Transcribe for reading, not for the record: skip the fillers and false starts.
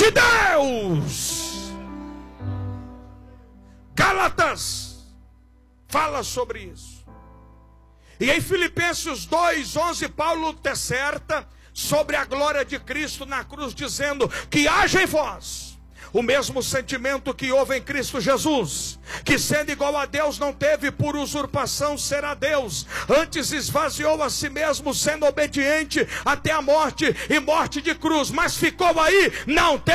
de Deus. Gálatas fala sobre isso. E em Filipenses 2:11, Paulo disserta sobre a glória de Cristo na cruz, dizendo que haja em vós o mesmo sentimento que houve em Cristo Jesus, que sendo igual a Deus não teve por usurpação ser a Deus, antes esvaziou a si mesmo, sendo obediente até a morte, e morte de cruz. Mas ficou aí, não teve